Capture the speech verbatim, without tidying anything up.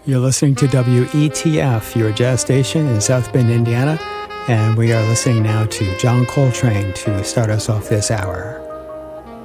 You're listening to W E T F, your jazz station in South Bend, Indiana, and we are listening now to John Coltrane to start us off this hour.